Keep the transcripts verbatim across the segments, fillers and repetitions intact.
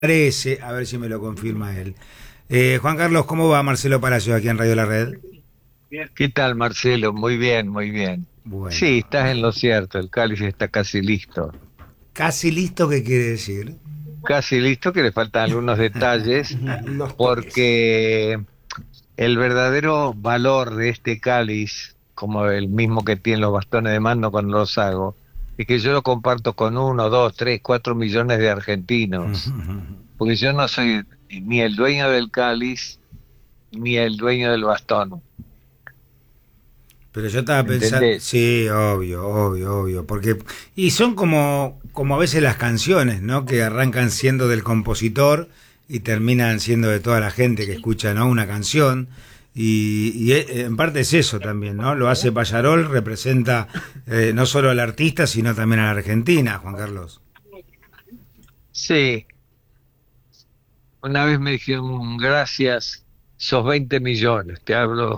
Parece, a ver si me lo confirma él. Eh, Juan Carlos, ¿cómo va Marcelo Palacios aquí en Radio La Red? ¿Qué tal, Marcelo? Muy bien, muy bien. Sí, Bueno, estás en lo cierto, el cáliz está casi listo. casi listo, ¿qué quiere decir? Casi listo, que le faltan algunos detalles, Los toques. porque el verdadero valor de este cáliz, como el mismo que tienen los bastones de mando cuando los hago, es que yo lo comparto con uno, dos, tres, cuatro millones de argentinos, porque yo no soy ni el dueño del cáliz, ni el dueño del bastón, Pero yo estaba pensando, ¿entendés? sí, obvio, obvio, obvio, porque y son como como a veces las canciones, ¿no? Que arrancan siendo del compositor y terminan siendo de toda la gente que escucha, ¿no? Una canción y, y e- en parte es eso también, ¿no? Lo hace Payarol, representa eh, no solo al artista, sino también a la Argentina, Juan Carlos. Sí, una vez me dijeron, gracias, sos veinte millones, te hablo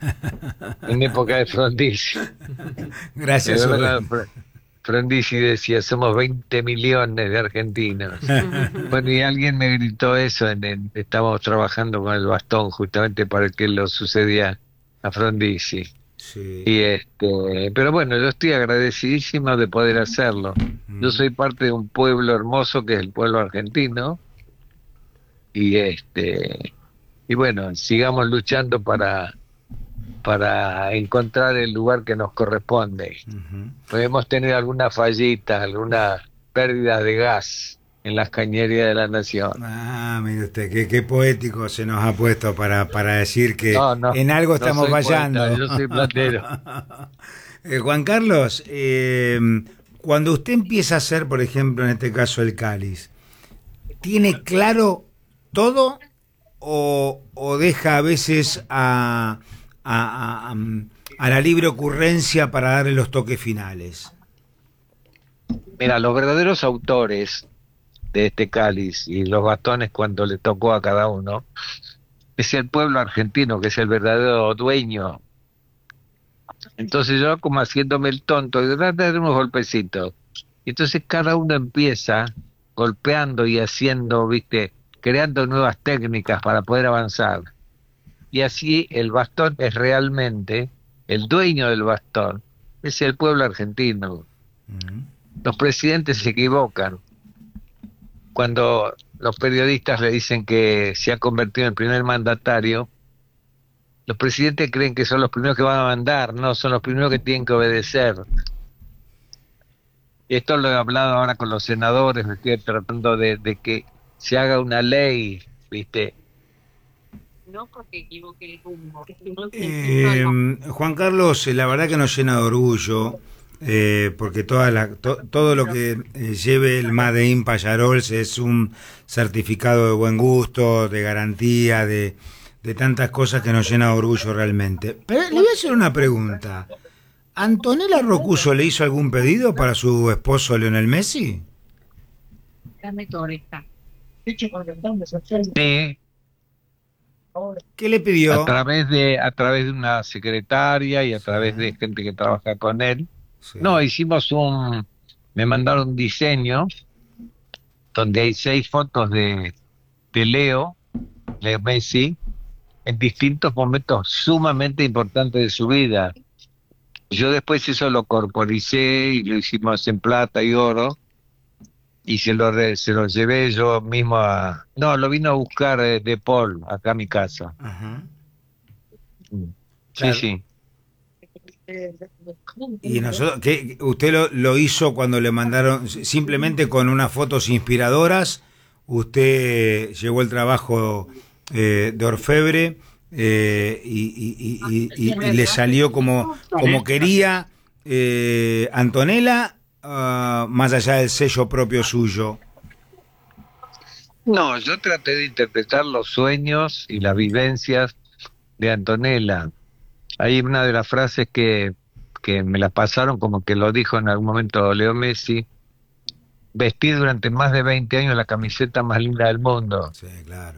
en época de Frondizi. De Gracias, verdad, Oben. Fr- Frondizi decía, somos veinte millones de argentinos. Bueno, y alguien me gritó eso, en el- estábamos trabajando con el bastón justamente para que lo sucedía a Frondizi. Sí. Y este, pero bueno, yo estoy agradecidísimo de poder hacerlo. Yo Mm. soy parte de un pueblo hermoso que es el pueblo argentino, y este y bueno, sigamos luchando para, para encontrar el lugar que nos corresponde. Ujú. Podemos tener alguna fallita, alguna pérdida de gas en las cañerías de la nación. Ah, mire usted, qué, qué poético se nos ha puesto para, para decir que No, no, en algo no estamos soy poeta, fallando. yo soy platero. Eh, Juan Carlos, eh, cuando usted empieza a hacer, por ejemplo, en este caso el cáliz, ¿tiene claro todo o, o deja a veces a, a, a, a la libre ocurrencia para darle los toques finales? Mira, los verdaderos autores de este cáliz y los bastones cuando le tocó a cada uno, es el pueblo argentino, que es el verdadero dueño. Entonces yo como haciéndome el tonto, y de dar unos golpecitos. Y entonces cada uno empieza golpeando y haciendo, viste, creando nuevas técnicas para poder avanzar. Y así el bastón es realmente, el dueño del bastón, es el pueblo argentino. Mm. Los presidentes se equivocan. Cuando los periodistas le dicen que se ha convertido en el primer mandatario, los presidentes creen que son los primeros que van a mandar, no, son los primeros que tienen que obedecer. Esto lo he hablado ahora con los senadores, estoy tratando de, de que se haga una ley, ¿viste? Eh, Juan Carlos, eh, la verdad que nos llena de orgullo, eh, porque toda la, to- todo lo que eh, lleve el Made in Payarols es un certificado de buen gusto, de garantía, de, de tantas cosas que nos llena de orgullo realmente. Pero le voy a hacer una pregunta. ¿Antonella Rocuso le hizo algún pedido para su esposo Lionel Messi? Sí, ¿Qué le a pidió? través de, a través de una secretaria y a Sí, través de gente que trabaja con él. sí. No, hicimos un, me mandaron un diseño donde hay seis fotos de, de Leo, Leo Messi, en distintos momentos sumamente importantes de su vida. Yo después eso lo corporicé y lo hicimos en plata y oro y se lo, re- se lo llevé yo mismo a... No, lo vino a buscar eh, De Paul acá a mi casa. Ajá. Mm. Sí, Claro. sí. Y nosotros, ¿qué, usted lo, lo hizo cuando le mandaron simplemente con unas fotos inspiradoras? Usted llevó el trabajo eh, de orfebre eh, y, y- y- y- y le salió como, como quería eh, Antonella, ah, más allá del sello propio suyo. No, yo traté de interpretar los sueños y las vivencias de Antonella. Hay una de las frases que, que me las pasaron como que lo dijo en algún momento Leo Messi: vestí durante más de veinte años la camiseta más linda del mundo. Sí, claro.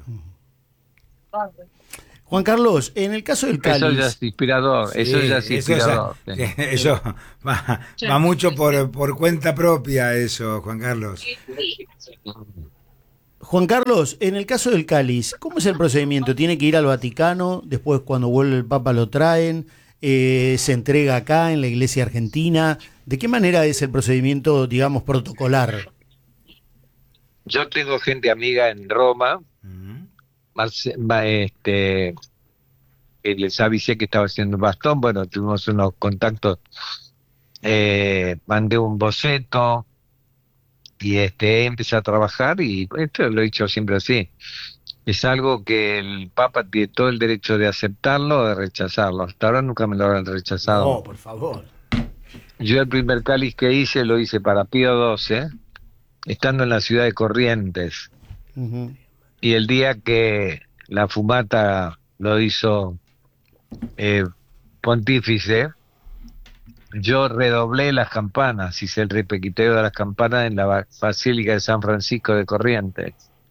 Juan Carlos, en el caso del Eso ya cáliz, es inspirador, Sí, eso ya es eso ya, inspirador. Sí. eso va, va mucho por, por cuenta propia eso, Juan Carlos. Juan Carlos, en el caso del cáliz, ¿cómo es el procedimiento? ¿Tiene que ir al Vaticano? Después, cuando vuelve el Papa, lo traen. Eh, ¿Se entrega acá en la Iglesia Argentina? ¿De qué manera es el procedimiento, digamos, protocolar? Yo tengo gente amiga en Roma, Ujú. Marce- ma- este, que les avisé que estaba haciendo un bastón. Bueno, tuvimos unos contactos, eh, mandé un boceto y este empecé a trabajar, y esto lo he hecho siempre así. Es algo que el Papa tiene todo el derecho de aceptarlo o de rechazarlo. Hasta ahora nunca me lo han rechazado. No, por favor. Yo el primer cáliz que hice lo hice para Pío doce, estando en la ciudad de Corrientes. Ujú. Y el día que la fumata lo hizo eh, pontífice, yo redoblé las campanas, hice el repequiteo de las campanas en la ba- Basílica de San Francisco de Corrientes.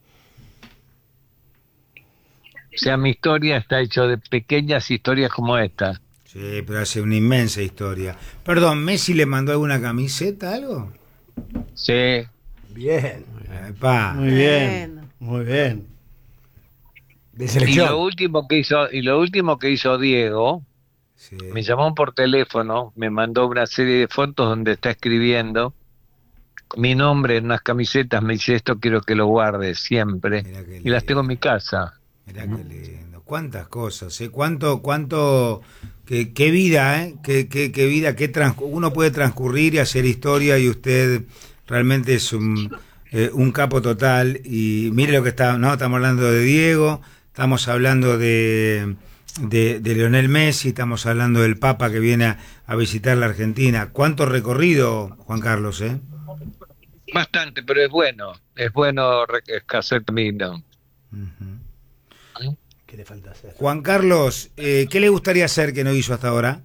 O sea, mi historia está hecha de pequeñas historias como esta. Sí, pero hace una inmensa historia. Perdón, ¿Messi le mandó alguna camiseta, algo? Sí, Bien. Epá. Muy bien, Bueno. muy bien. De y selección. lo último que hizo, y lo último que hizo Diego, Sí. me llamó por teléfono, me mandó una serie de fotos donde está escribiendo mi nombre en unas camisetas, me dice: esto quiero que lo guardes siempre, Mirá qué y las tengo en mi lindo. casa. Mirá qué lindo. Cuántas cosas, ¿eh? Cuánto, cuánto, qué, qué vida, ¿eh? Qué, qué, qué vida, qué trans, uno puede transcurrir y hacer historia, y usted realmente es un, eh, un capo total. Y mire lo que está, ¿no? Estamos hablando de Diego, estamos hablando de, de, de Lionel Messi, estamos hablando del Papa que viene a, a visitar la Argentina. Cuánto recorrido, Juan Carlos, ¿eh? Bastante, pero es bueno, es bueno re- hacer camino. Ujú. ¿Qué le falta hacer? Juan Carlos, eh, ¿qué le gustaría hacer que no hizo hasta ahora?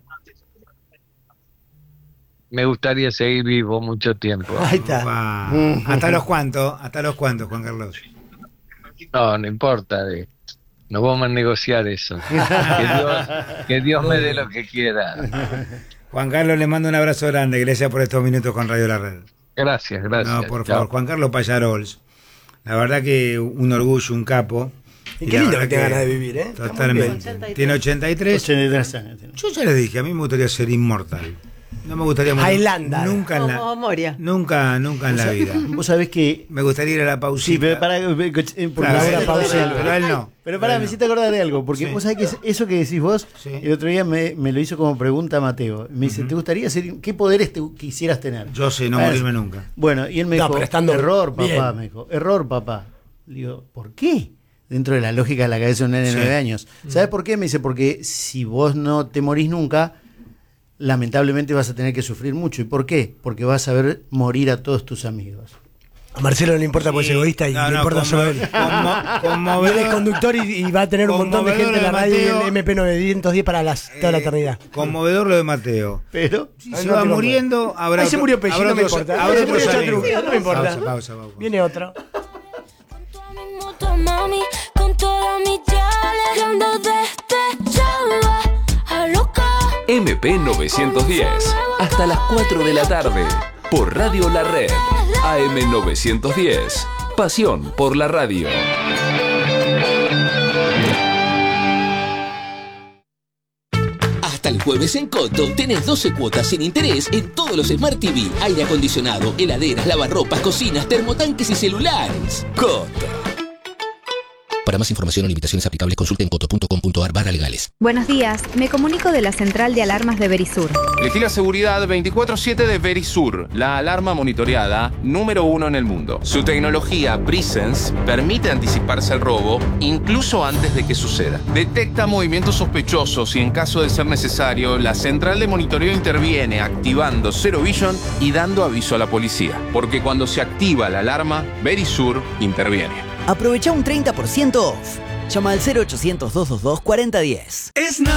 Me gustaría seguir vivo mucho tiempo. Ahí está. Opa. ¿Hasta los cuántos? ¿Hasta los cuántos, Juan Carlos? No, no importa, eh, no vamos a negociar eso. Que Dios, que Dios me dé lo que quiera. Juan Carlos, le mando un abrazo grande. Gracias por estos minutos con Radio La Red. Gracias, gracias. No, por Chao. favor, Juan Carlos Payarols. La verdad que un orgullo, un capo. Y Y qué la lindo que verdad tenga ganas de vivir, ¿eh? Está muy Totalmente. bien. Tiene ochenta y tres. ochenta y tres años tiene. Yo ya le dije, a mí me gustaría ser inmortal. No me gustaría morir. Highlander. Nunca en Como la, Moria. nunca, nunca en la vida. Vos sabés que... Me gustaría ir a la pausita. Sí, pero para... eh, Porque Claro, ahora él- pausa. pero él no. Pero pará, Él me no. hiciste acordar de algo, porque Sí. vos sabés que es- eso que decís vos, Sí. el otro día me, me lo hizo como pregunta Mateo. Me dice, ¿te gustaría ser, qué poderes te quisieras tener? Yo sé, no Ah, morirme nunca. Bueno, y él me No, dijo, pero estando error, papá, bien. me dijo, error, papá. Le digo, ¿por qué? Dentro de la lógica de la cabeza de un nene de Sí. nueve años. ¿Sabes por qué? Me dice, porque si vos no te morís nunca, lamentablemente vas a tener que sufrir mucho. ¿Y por qué? Porque vas a ver morir a todos tus amigos. A Marcelo no le importa porque es egoísta y No, le no, importa conmo- solo él. conmo- Él conmovedor- es conductor y, y va a tener un montón de Conmovedor gente en la de radio y Mateo. en M P novecientos diez para las, toda la Eh, eternidad. Conmovedor lo de Mateo. Pero... Si Ay, se no va te muriendo, habrá Ahí se otro- murió Pelli, habrá no me otros- importa. habrá Ahí se otros murió amigos. Chatruc, no me importa. Pausa, pausa, pausa. Viene otro. Con mi moto, mami, con toda mi chale, que ando despechada, a loca. M P novecientos diez, hasta las cuatro de la tarde, por Radio La Red, A M novecientos diez, pasión por la radio. Hasta el jueves en Coto tenés doce cuotas sin interés en todos los Smart T V, aire acondicionado, heladeras, lavarropas, cocinas, termotanques y celulares. Coto. Para más información o limitaciones aplicables consulte en coto punto com punto ar barra legales. Buenos días, me comunico de la central de alarmas de Verisur. Elegí la seguridad veinticuatro siete de Verisur, la alarma monitoreada número uno en el mundo. Su tecnología Presence permite anticiparse al robo incluso antes de que suceda. Detecta movimientos sospechosos y en caso de ser necesario, la central de monitoreo interviene activando Zero Vision y dando aviso a la policía. Porque cuando se activa la alarma, Verisur interviene. Aprovecha un treinta por ciento off. Llama al cero ochocientos, doscientos veintidós, cuarenta diez. Es Navidad.